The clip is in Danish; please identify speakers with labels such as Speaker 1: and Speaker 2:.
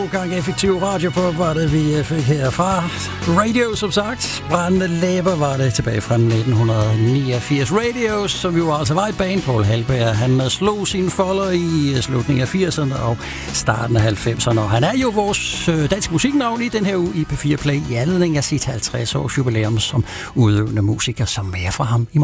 Speaker 1: Gang effektiv radio på, var det vi fik herfra. Radio, som sagt. Brændende læber var det tilbage fra 1989. Radio, som jo altså var et band. Paul Halberg, han slog sine folder i slutningen af 80'erne og starten af 90'erne. Og han er jo vores danske musiknavn i den her uge i P4 Play i anledning af sit 50 års jubilæum som udøvende musiker, som er fra ham i morgen.